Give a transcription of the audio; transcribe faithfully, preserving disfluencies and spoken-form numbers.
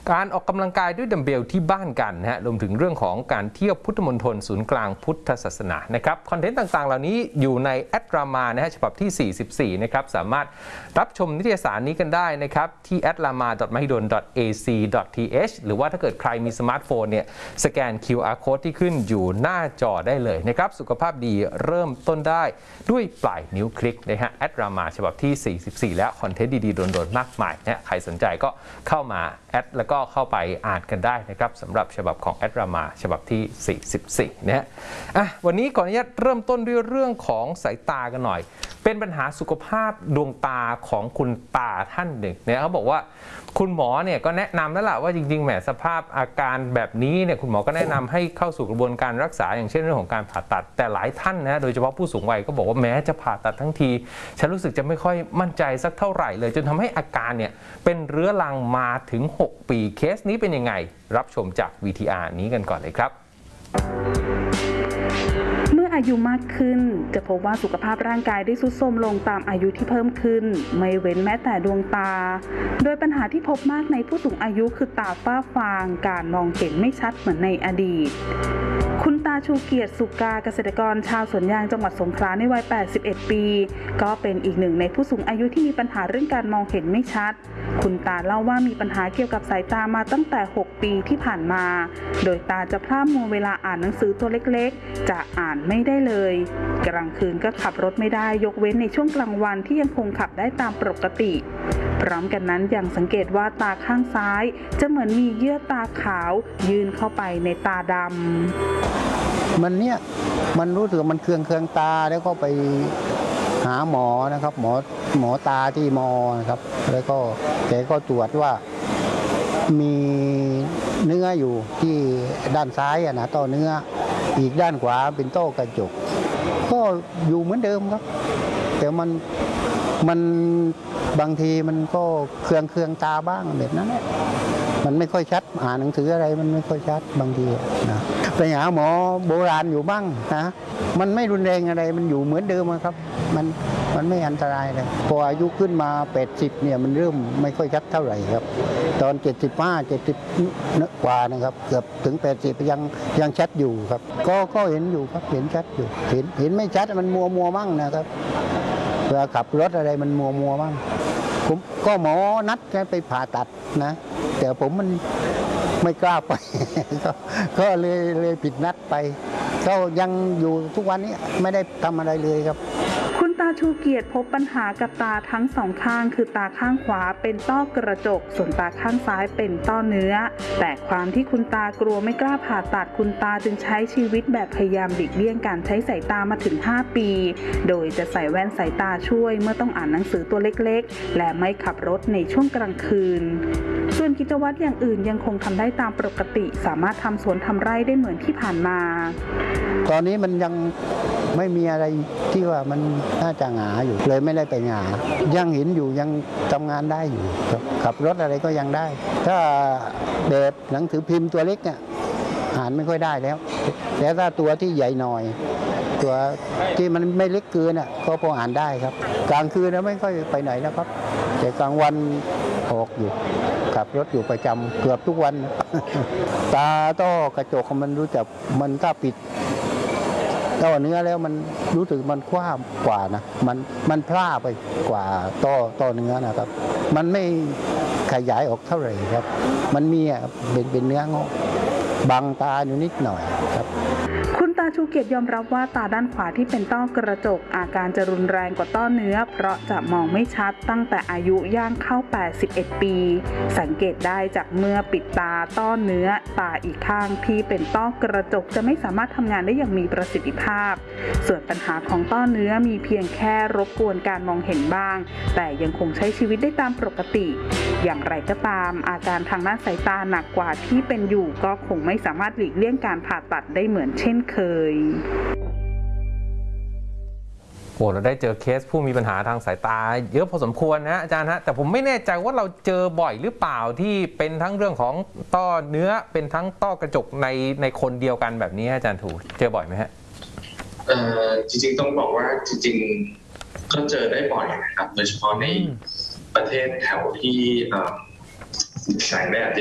การออกกำลังกายด้วยดัมเบลที่บ้านกันนะฮะรวมถึงเรื่องของการเที่ยวพุทธมณฑลศูนย์กลางพุทธศาสนานะครับคอนเทนต์ต่างๆเหล่านี้อยู่ในแอดรามานะฮะฉบับที่สี่สิบสี่นะครับสามารถรับชมนิตยสารนี้กันได้นะครับที่ แอด รามา ดอท มหิดล ดอท เอ ซี ดอท ที เอช หรือว่าถ้าเกิดใครมีสมาร์ทโฟนเนี่ยสแกน คิว อาร์ Code ที่ขึ้นอยู่หน้าจอได้เลยนะครับสุขภาพดีเริ่มต้นได้ด้วยปลายนิ้วคลิกนะฮะแอดรามาฉบับที่สี่สิบสี่แล้วคอนเทนต์ดีๆโดนๆมากมายนะใครสนใจก็เข้ามาแอดแล้วก็เข้าไปอ่านกันได้นะครับสำหรับฉบับของแอดรามาฉบับที่สี่สิบสี่นะฮะอ่ะวันนี้ขออนุญาตเริ่มต้นด้วยเรื่องของสายตากันหน่อยเป็นปัญหาสุขภาพดวงตาของคุณตาท่านหนึ่งเนี่ยเขาบอกว่าคุณหมอเนี่ยก็แนะนำแล้วล่ะว่าจริงๆแหมสภาพอาการแบบนี้เนี่ยคุณหมอก็แนะนำให้เข้าสู่กระบวนการรักษาอย่างเช่นเรื่องของการผ่าตัดแต่หลายท่านนะโดยเฉพาะผู้สูงวัยก็บอกว่าแม้จะผ่าตัดทั้งทีฉันรู้สึกจะไม่ค่อยมั่นใจสักเท่าไหร่เลยจนทำให้อาการเนี่ยเป็นเรื้อรังมาถึงหกปีเคสนี้เป็นยังไงรับชมจาก วี ที อาร์ นี้กันก่อนเลยครับเมื่ออายุมากขึ้นจะพบว่าสุขภาพร่างกายได้ทรุดโทรมลงตามอายุที่เพิ่มขึ้นไม่เว้นแม้แต่ดวงตาโดยปัญหาที่พบมากในผู้สูงอายุคือตาฝ้าฟางการมองเห็นไม่ชัดเหมือนในอดีตคุณตาชูเกียรติสุกาเกษตรกรชาวสวนยางจังหวัดสงขลาในวัยแปดสิบเอ็ดปีก็เป็นอีกหนึ่งในผู้สูงอายุที่มีปัญหาเรื่องการมองเห็นไม่ชัดคุณตาเล่าว่ามีปัญหาเกี่ยวกับสายตามาตั้งแต่หกปีที่ผ่านมาโดยตาจะพร่ามัวเวลาอ่านหนังสือตัวเล็กๆจะอ่านไม่ได้เลยกลางคืนก็ขับรถไม่ได้ยกเว้นในช่วงกลางวันที่ยังคงขับได้ตามปกติพร้อมกันนั้นยังสังเกตว่าตาข้างซ้ายจะเหมือนมีเยื่อตาขาวยื่นเข้าไปในตาดำมันเนี่ยมันรู้สึกมันเคืองเคืองตาแล้วก็ไปหาหมอนะครับหมอหมอตาที่มอนะครับแล้วก็แกก็ตรวจว่ามีเนื้ออยู่ที่ด้านซ้ายอะนะต้อเนื้ออีกด้านขวาเป็นต้อกระจกก็อยู่เหมือนเดิมครับแต่มันมันบางทีมันก็เคืองเคืองตาบ้างแบบนั้นมันไม่ค่อยชัดอ่านหนังสืออะไรมันไม่ค่อยชัดบางทีนะไปหาหมอโบราณอยู่บ้างนะมันไม่รุนแรงอะไรมันอยู่เหมือนเดิมครับมันมันไม่อันตรายเลยพออายุขึ้นมาแปดสิบเนี่ยมันเริ่มไม่ค่อยชัดเท่าไหร่ครับตอนเจ็ดสิบห้า เจ็ดสิบกว่านะครับเกือบถึงแปดสิบยังยังชัดอยู่ครับก็ก็เห็นอยู่ครับเห็นชัดอยู่เห็นเห็นไม่ชัดมันมัวมัวมั่งนะครับเวลาขับรถอะไรมันมัวมัวมั่งผมก็หมอนัดไปผ่าตัดนะแต่ผมมันไม่กล้าไป ก็เลยเลยผิดนัดไปก็ยังอยู่ทุกวันนี้ไม่ได้ทำอะไรเลยครับคุณตาชูเกียรติพบปัญหากับตาทั้งสองข้างคือตาข้างขวาเป็นต้อกระจกส่วนตาข้างซ้ายเป็นต้อเนื้อแต่ความที่คุณตากลัวไม่กล้าผ่าตัดคุณตาจึงใช้ชีวิตแบบพยายามหลีกเลี่ยงการใช้สายตามาถึงห้าปีโดยจะใส่แว่นสายตาช่วยเมื่อต้องอ่านหนังสือตัวเล็กๆและไม่ขับรถในช่วงกลางคืนส่วนกิจวัตรอย่างอื่นยังคงทำได้ตามปกติสามารถทำสวนทำไร่ได้เหมือนที่ผ่านมาตอนนี้มันยังไม่มีอะไรที่ว่ามันน่าจะหงาอยู่เลยไม่ได้ไปหงายังเห็นอยู่ยังทำงานได้อยู่ขับรถอะไรก็ยังได้ถ้าแบบหนังสือพิมพ์ตัวเล็กเนี่ยอ่านไม่ค่อยได้แล้วแต่ถ้าตัวที่ใหญ่หน่อยตัวที่มันไม่เล็กเกินอ่ะก็พออ่านได้ครับกลางคืนนะไม่ค่อยไปไหนนะครับแต่กลางวันออกอยู่ขับรถอยู่ประจำเกือบทุกวันตาต้อกระจกมันรู้จักมันถ้าปิดต้อเนื้อแล้วมันรู้สึกมันคว้ากว่านะมันมันพร่าไปกว่าต้อต้อเนื้อนะครับมันไม่ขยายออกเท่าไหร่ครับมันมีอ่ะเป็นเป็นเนื้องอกบังตาอยู่นิดหน่อยครับคุณตาชูเกียรติยอมรับว่าตาด้านขวาที่เป็นต้อกระจกอาการจะรุนแรงกว่าต้อเนื้อเพราะจะมองไม่ชัดตั้งแต่อายุย่างเข้าแปดสิบเอ็ดปีสังเกตได้จากเมื่อปิดตาต้อเนื้อตาอีกข้างที่เป็นต้อกระจกจะไม่สามารถทำงานได้อย่างมีประสิทธิภาพส่วนปัญหาของต้อเนื้อมีเพียงแค่รบกวนการมองเห็นบ้างแต่ยังคงใช้ชีวิตได้ตามปกติอย่างไรก็ตามอาการทางด้านสายตาหนักกว่าที่เป็นอยู่ก็คงไม่สามารถหลีกเลี่ยงการผ่าตัดได้เหมือนเช่นเคยโอ้เราได้เจอเคสผู้มีปัญหาทางสายตาเยอะพอสมควรนะอาจารย์ฮะแต่ผมไม่แน่ใจว่าเราเจอบ่อยหรือเปล่าที่เป็นทั้งเรื่องของต้อเนื้อเป็นทั้งต้อกระจกในในคนเดียวกันแบบนี้อาจารย์ถูเจอบ่อยไหมฮะเอ่อจริงๆต้องบอกว่าจริงๆก็เจอได้บ่อยนะครับโดยเฉพาะในประเทศแถวที่แสงแดด